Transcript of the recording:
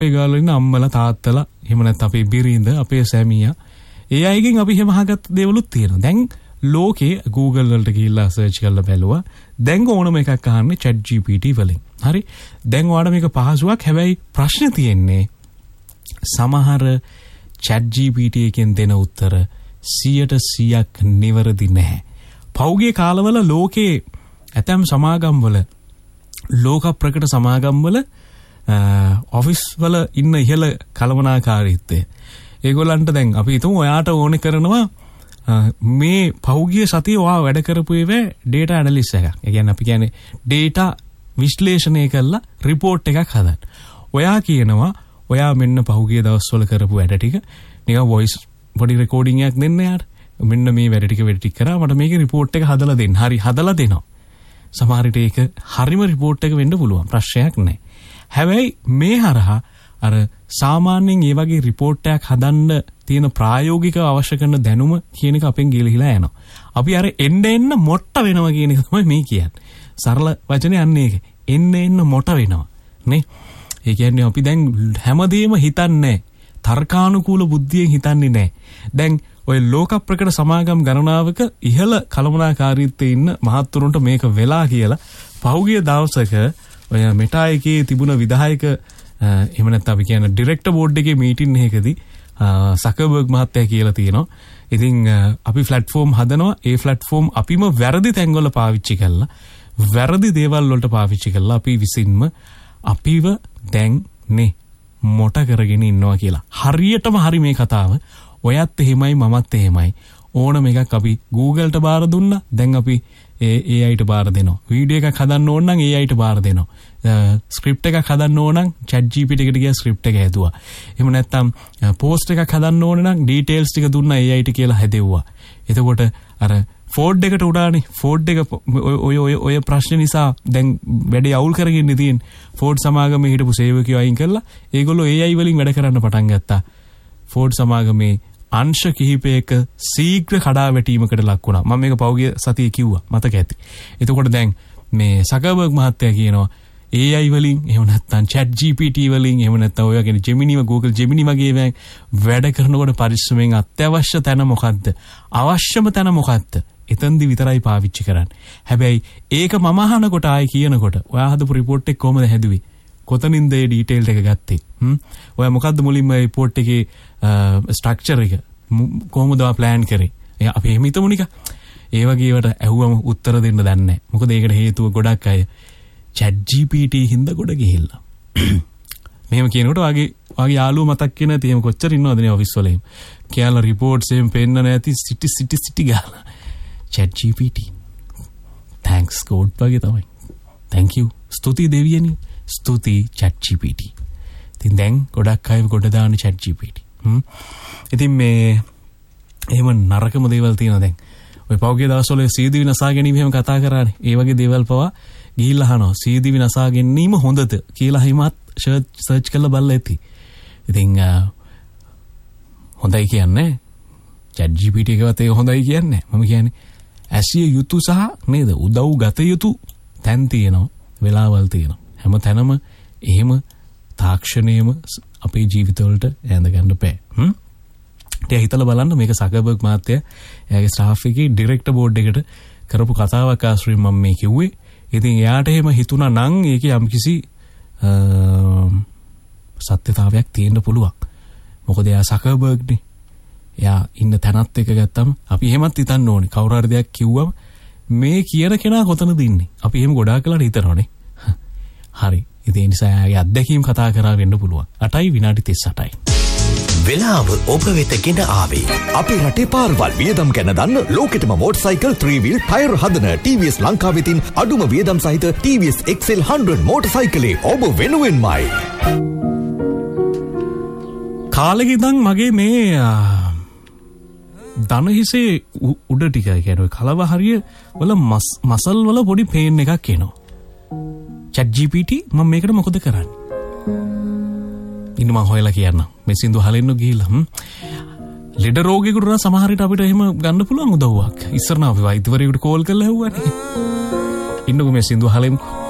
ඒ ගාවල ඉන්න අම්මලා තාත්තලා එහෙම නැත්නම් අපේ බිරිඳ අපේ සැමියා ඒ අයගෙන් අපි එහෙම අහගත් දේවලුත් තියෙනවා. දැන් ලෝකේ Google වලට ගිහිල්ලා සර්ච් කරලා බැලුවා. දැන් ඕනම එකක් අහන්නේ ChatGPT වලින්. හරි. දැන් ඔයාලට මේක පහසුවක්. හැබැයි ප්‍රශ්නේ තියෙන්නේ සමහර ChatGPT එකෙන් දෙන උත්තර 100% නිවැරදි නැහැ. පෞගේ කාලවල ලෝකේ ඇතම් සමාගම්වල ලෝක ප්‍රකට සමාගම්වල ඔෆිස් වල ඉන්න ඉහළ කළමනාකාරීත්වය ඒගොල්ලන්ට දැන් අපි හිතමු ඔයාට ඕනේ කරනවා මේ පෞගිය සතිය ඔයා වැඩ කරපු ඒවා data analysis එකක්. ඒ කියන්නේ අපි කියන්නේ data විශ්ලේෂණය කරලා report එකක් හදන්න. ඔයා කියනවා ඔයා මෙන්න පෞගිය දවස්වල කරපු වැඩ ටික නිකන් voice body recording එකක් දෙන්න යාට. මෙන්න මේ වැඩ ටික කරා මට මේකේ report එක හදලා දෙන්න. හරි හදලා දෙනවා. සමහර විට ඒක හරිම report එක වෙන්න පුළුවන්. ප්‍රශ්නයක් නැහැ. හැබැයි මේ හරහා අර සාමාන්‍යයෙන් මේ වගේ report එකක් හදන්න තියෙන ප්‍රායෝගිකව අවශ්‍ය කරන දැනුම කියන එක අපෙන් ගිලිහිලා යනවා. අපි අර එන්න මොට්ට වෙනවා කියන එක තමයි මේ කියන්නේ. සරල වචනේ යන්නේ ඒක. එන්න මොට වෙනවා. නේ? ඒ කියන්නේ අපි දැන් හැමදේම හිතන්නේ තර්කානුකූල බුද්ධියෙන් හිතන්නේ නැහැ. දැන් ඔය ලෝක ප්‍රකට සමාගම් ගණනාවක ඉහළ කළමනාකාරීත්වයේ ඉන්න මහත්තුරුන්ට මේක වෙලා කියලා පහුගිය දවසක ඔය මෙටා එකේ තිබුණ විධායක එහෙම නැත්නම් අපි කියන ඩිරෙක්ටර් බෝඩ් එකේ මීටින් එකකදී සකර්බර්ග් මහත්තයා කියලා තියෙනවා. ඉතින් අපි platform හදනවා. ඒ platform අපිම වැරදි තැන්වල පාවිච්චි කළා. වැරදි දේවල් වලට පාවිච්චි කළා. අපි විසින්ම අපිව දැන් නේ මොට කරගෙන ඉන්නවා කියලා. හරියටම හරි මේ කතාව. ඔයත් එහෙමයි මමත් එහෙමයි. ඕනම එකක් අපි Google-ට බාර දුන්නා. දැන් අපි AIට බාර දෙනවා. වීඩියෝ එකක් හදන්න ඕන නම් AIට බාර දෙනවා. ස්ක්‍රිප්ට් එකක් හදන්න ඕන නම් ChatGPT එකට ගියා ස්ක්‍රිප්ට් එක හැදුවා. එහෙම නැත්නම් පෝස්ට් එකක් හදන්න ඕන නම් ඩීටේල්ස් ටික දුන්නා AIට කියලා හැදෙව්වා. එතකොට අර ෆෝඩ් එකට උඩානේ ෆෝඩ් එක ඔය ප්‍රශ්න නිසා දැන් වැඩේ අවුල් කරගෙන ඉඳින් ෆෝඩ් සමාගමේ හිටපු සේවකයෝ අයින් කළා. ඒගොල්ලෝ AI වලින් වැඩ කරන්න පටන් ගත්තා. ෆෝඩ් සමාගමේ අංශ කිහිපයක ශීඝ්‍ර කඩාවැටීමකට ලක් වුණා. මම මේක පෞගිය සතියේ කිව්වා. මතක ඇති. එතකොට දැන් මේ සකර්බර්ග් මහත්තයා කියනවා AI වලින් එහෙම නැත්නම් ChatGPT වලින් එහෙම නැත්නම් ඔය වගේ Gemini Google Gemini වගේ වැඩ කරනකොට පරිස්සමෙන් අත්‍යවශ්‍ය තැන මොකද්ද? අවශ්‍යම තැන මොකද්ද? එතෙන්දි විතරයි පාවිච්චි කරන්නේ. හැබැයි ඒක මම අහනකොට ආයි කියනකොට ඔයා හදපු report එක කොහමද හැදුවේ? කොතනින්ද ඒ ඩීටේල් එක ගත්තේ? ඔයා මොකද්ද මුලින්ම report එකේ ස්ට්‍රක්චර් එක කොහොමද ඔයා ප්ලෑන් කරේ? අපි එහෙම හිතමු නිකන්. ඒ වගේ ඒවට ඇහුවම උත්තර දෙන්න දන්නේ නැහැ. මොකද ඒකට හේතුව ගොඩක් අය ChatGPT හින්දා ගොඩ ගිහිල්ලා. මෙහෙම කියනකොට වාගේ යාළුවෝ මතක් වෙන තේම කොච්චර ඉන්නවද නේ ඔෆිස් වල එහෙම. කියලා රිපෝට්ස් එහෙම පෙන්න නැති සිටි ගාලා. ChatGPT. Thanks God වගේ තමයි. Thank you. ස්තුති දෙවියනි. ස්තුති ChatGPT. ඉතින් දැන් ගොඩක් අය ගොඩ දාන ChatGPT. ඉතින් මේ එහෙම නරකම දේවල් තියෙනවා දැන්. ඔය පෞගේ දවස්වල සීදී විනාසා ගැනීම එහෙම කතා කරානේ. ඒ වගේ දේවල් පවා ගිහිල්ලා අහනවා. සීදී විනාසා ගැනීම හොඳද කියලා හිමත් සර්ච් කරලා බලලා ඇති. ඉතින් හොඳයි කියන්නේ ChatGPT එකවත් ඒක හොඳයි කියන්නේ. මම කියන්නේ ඇසිය යුතු සහ නේද උදව් ගත යුතු තැන් තියෙනවා. වෙලාවල් තියෙනවා. හැම තැනම එහෙම තාක්ෂණයම අපේ ජීවිතවලට ඇඳ ගන්න බෑ. ටික හිතලා බලන්න මේක සකර්බර්ග් මහත්තයා එයාගේ ස්ටාෆ් එකේ ඩිරෙක්ටර් බෝඩ් එකට කරපු කතාවක් ආශ්‍රයෙන් මම මේ කිව්වේ. ඉතින් එයාට එහෙම හිතුණා නම් ඒකේ යම්කිසි සත්‍යතාවයක් තියෙන්න පුළුවන්. මොකද එයා සකර්බර්ග්නේ. එයා ඉන්න තැනත් එක ගත්තම අපි එහෙමත් හිතන්න ඕනේ. කවුරු හරි දෙයක් කිව්වම මේ කියන කෙනා කොතනද ඉන්නේ? අපි එහෙම ගොඩාක් වෙලාට හිතනවනේ. හරි. ඒ නිසා එයාගේ අත්දැකීම් කතා කරා වෙන්න පුළුවන්. 8යි විනාඩි 38යි. වෙලාව ඔබ වෙත ගෙන ආවේ. අපේ රටේ පාරවල් වියදම් ගැන දන්න ලෝකෙටම මෝටර්සයිකල් 3 wheel ටයර් හදන TVS ලංකාව වෙතින් අඩුම වියදම් සහිත TVS XL 100 මෝටර්සයිකලේ ඔබ වෙනුවෙන්මයි. කාලෙක ඉඳන් මගේ මේ දන හිසේ උඩ ටික කියන්නේ කලව හරිය වල මසල් වල පොඩි පේන් එකක් එනවා. ChatGPT මම මේකට මොකද කරන්නේ? ඉන්න මම හොයලා කියන්න. මේ සින්දු හලෙන්න ගිහිල්ලා ලෙඩ රෝගියෙකුට නම් සමහර විට අපිට එහෙම ගන්න පුළුවන් උදව්වක්. ඉස්සර නම් අපි වෛද්‍යවරයෙකුට කෝල් කරලා ඇහුවානේ. ඉන්නකෝ මේ සින්දු හලෙමුකෝ.